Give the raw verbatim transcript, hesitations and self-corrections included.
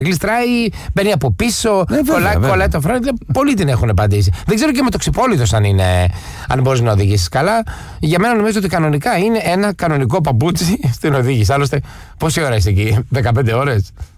Γλιστράει, μπαίνει από πίσω, Ε, βέβαια, κολλάει, βέβαια. κολλάει το φρένο. Πολλοί την έχουν απαντήσει. Δεν ξέρω και με το ξυπόλυτος αν, είναι, αν μπορεί να οδηγήσει καλά. Για μένα νομίζω ότι κανονικά είναι ένα κανονικό παπούτσι στην οδήγηση. Άλλωστε, πόση ώρα είσαι εκεί, δεκαπέντε ώρες.